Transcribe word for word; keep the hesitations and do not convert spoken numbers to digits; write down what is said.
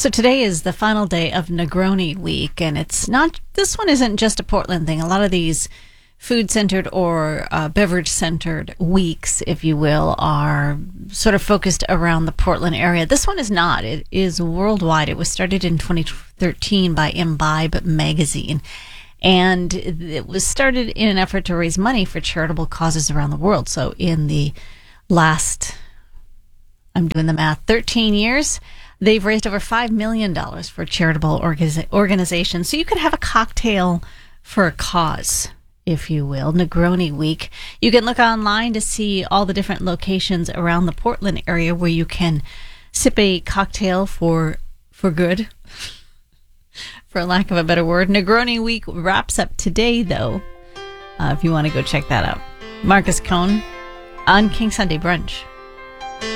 So today is the final day of Negroni Week, and it's not, this one isn't just a Portland thing. A lot of these food-centered or uh, beverage-centered weeks, if you will, are sort of focused around the Portland area. This one is not. It is worldwide. It was started in twenty thirteen by Imbibe magazine, and it was started in an effort to raise money for charitable causes around the world. So in the last, I'm doing the math, thirteen years, they've raised over five million dollars for charitable organiz- organizations. So you could have a cocktail for a cause, if you will. Negroni Week. You can look online to see all the different locations around the Portland area where you can sip a cocktail for for good, for lack of a better word. Negroni Week wraps up today, though, uh, if you want to go check that out. Marcus Cohn on King Sunday Brunch.